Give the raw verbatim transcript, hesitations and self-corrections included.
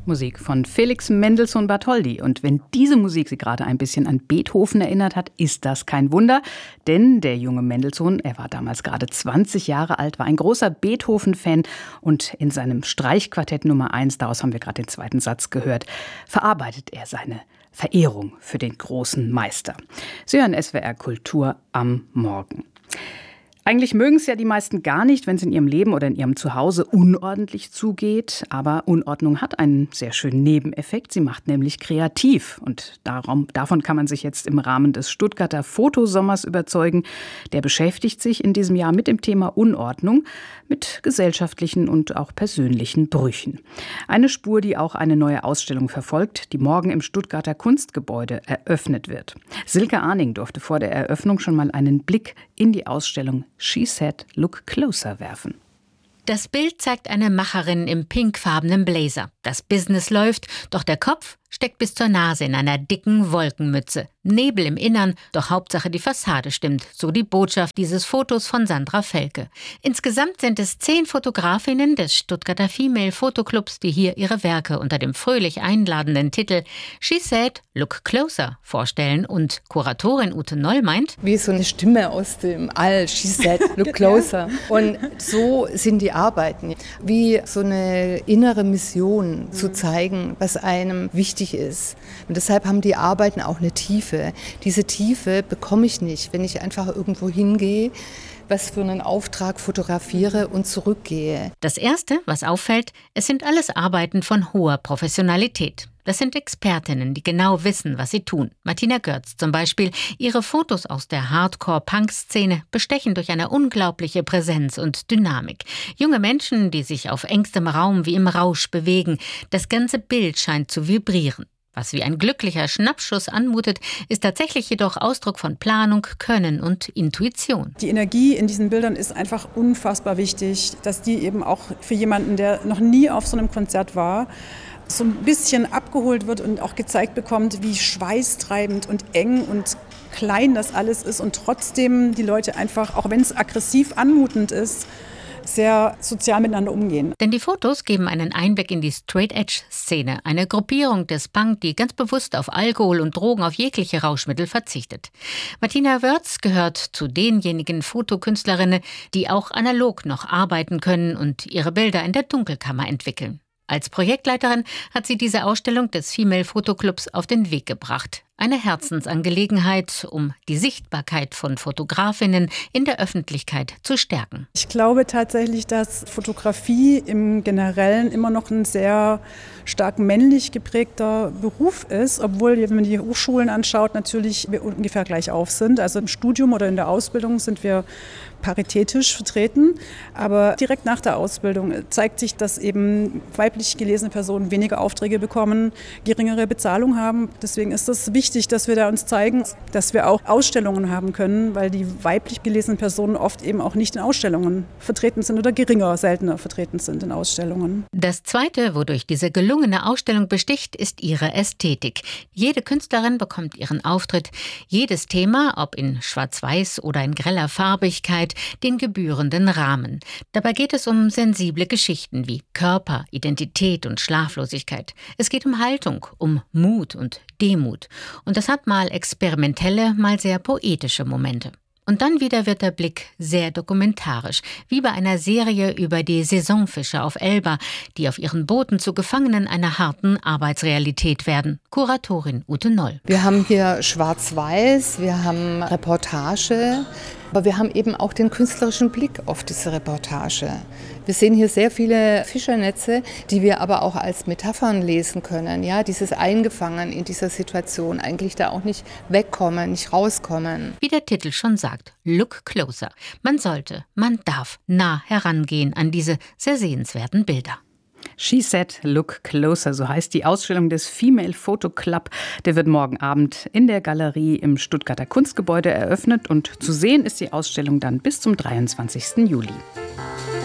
Musik von Felix Mendelssohn Bartholdy. Und wenn diese Musik Sie gerade ein bisschen an Beethoven erinnert hat, ist das kein Wunder. Denn der junge Mendelssohn, er war damals gerade zwanzig Jahre alt, war ein großer Beethoven-Fan. Und in seinem Streichquartett Nummer eins, daraus haben wir gerade den zweiten Satz gehört, verarbeitet er seine Verehrung für den großen Meister. Sie hören S W R Kultur am Morgen. Eigentlich mögen es ja die meisten gar nicht, wenn es in ihrem Leben oder in ihrem Zuhause unordentlich zugeht. Aber Unordnung hat einen sehr schönen Nebeneffekt. Sie macht nämlich kreativ. Und darum, davon kann man sich jetzt im Rahmen des Stuttgarter Fotosommers überzeugen. Der beschäftigt sich in diesem Jahr mit dem Thema Unordnung, mit gesellschaftlichen und auch persönlichen Brüchen. Eine Spur, die auch eine neue Ausstellung verfolgt, die morgen im Stuttgarter Kunstgebäude eröffnet wird. Silke Arning durfte vor der Eröffnung schon mal einen Blick in die Ausstellung She Said, Look Closer werfen. Das Bild zeigt eine Macherin im pinkfarbenen Blazer. Das Business läuft, doch der Kopf steckt bis zur Nase in einer dicken Wolkenmütze. Nebel im Innern, doch Hauptsache die Fassade stimmt, so die Botschaft dieses Fotos von Sandra Felke. Insgesamt sind es zehn Fotografinnen des Stuttgarter Female Fotoclubs, die hier ihre Werke unter dem fröhlich einladenden Titel She Said, Look Closer vorstellen. Und Kuratorin Ute Noll meint, wie so eine Stimme aus dem All, She Said, Look Closer. Und so sind die Arbeiten, wie so eine innere Mission zu zeigen, was einem wichtig ist. Und deshalb haben die Arbeiten auch eine Tiefe. Diese Tiefe bekomme ich nicht, wenn ich einfach irgendwo hingehe, was für einen Auftrag fotografiere und zurückgehe. Das Erste, was auffällt, es sind alles Arbeiten von hoher Professionalität. Das sind Expertinnen, die genau wissen, was sie tun. Martina Görz zum Beispiel. Ihre Fotos aus der Hardcore-Punk-Szene bestechen durch eine unglaubliche Präsenz und Dynamik. Junge Menschen, die sich auf engstem Raum wie im Rausch bewegen. Das ganze Bild scheint zu vibrieren. Was wie ein glücklicher Schnappschuss anmutet, ist tatsächlich jedoch Ausdruck von Planung, Können und Intuition. Die Energie in diesen Bildern ist einfach unfassbar wichtig, dass die eben auch für jemanden, der noch nie auf so einem Konzert war, so ein bisschen abgeholt wird und auch gezeigt bekommt, wie schweißtreibend und eng und klein das alles ist und trotzdem die Leute einfach, auch wenn es aggressiv anmutend ist, sehr sozial miteinander umgehen. Denn die Fotos geben einen Einblick in die Straight-Edge-Szene, eine Gruppierung des Punk, die ganz bewusst auf Alkohol und Drogen, auf jegliche Rauschmittel verzichtet. Martina Wörz gehört zu denjenigen Fotokünstlerinnen, die auch analog noch arbeiten können und ihre Bilder in der Dunkelkammer entwickeln. Als Projektleiterin hat sie diese Ausstellung des Female Fotoclubs auf den Weg gebracht. Eine Herzensangelegenheit, um die Sichtbarkeit von Fotografinnen in der Öffentlichkeit zu stärken. Ich glaube tatsächlich, dass Fotografie im Generellen immer noch ein sehr stark männlich geprägter Beruf ist, obwohl, wenn man die Hochschulen anschaut, natürlich wir ungefähr gleich auf sind. Also im Studium oder in der Ausbildung sind wir paritätisch vertreten, aber direkt nach der Ausbildung zeigt sich, dass eben weiblich gelesene Personen weniger Aufträge bekommen, geringere Bezahlung haben. Deswegen ist es wichtig, dass wir da uns zeigen, dass wir auch Ausstellungen haben können, weil die weiblich gelesenen Personen oft eben auch nicht in Ausstellungen vertreten sind oder geringer, seltener vertreten sind in Ausstellungen. Das Zweite, wodurch diese gelungene Ausstellung besticht, ist ihre Ästhetik. Jede Künstlerin bekommt ihren Auftritt, jedes Thema, ob in Schwarz-Weiß oder in greller Farbigkeit, den gebührenden Rahmen. Dabei geht es um sensible Geschichten wie Körper, Identität und Schlaflosigkeit. Es geht um Haltung, um Mut und Demut. Und das hat mal experimentelle, mal sehr poetische Momente. Und dann wieder wird der Blick sehr dokumentarisch, wie bei einer Serie über die Saisonfischer auf Elba, die auf ihren Booten zu Gefangenen einer harten Arbeitsrealität werden. Kuratorin Ute Noll. Wir haben hier Schwarz-Weiß, wir haben Reportage, aber wir haben eben auch den künstlerischen Blick auf diese Reportage. Wir sehen hier sehr viele Fischernetze, die wir aber auch als Metaphern lesen können. Ja, dieses Eingefangen in dieser Situation, eigentlich da auch nicht wegkommen, nicht rauskommen. Wie der Titel schon sagt, Look Closer. Man sollte, man darf nah herangehen an diese sehr sehenswerten Bilder. She Said, Look Closer, so heißt die Ausstellung des Female Photo Club. Der wird morgen Abend in der Galerie im Stuttgarter Kunstgebäude eröffnet und zu sehen ist die Ausstellung dann bis zum dreiundzwanzigsten Juli.